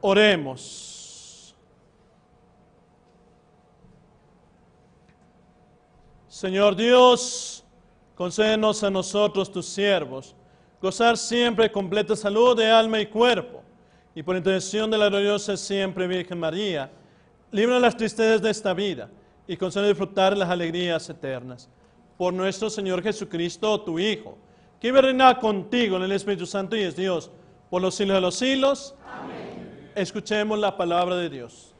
Oremos. Señor Dios, concédenos a nosotros, tus siervos, gozar siempre de completa salud de alma y cuerpo, y por intercesión de la gloriosa siempre Virgen María, líbranos de las tristezas de esta vida, y concédenos disfrutar de las alegrías eternas. Por nuestro Señor Jesucristo, tu Hijo, que vive y reina contigo en el Espíritu Santo y es Dios, por los siglos de los siglos. Amén. Escuchemos la palabra de Dios.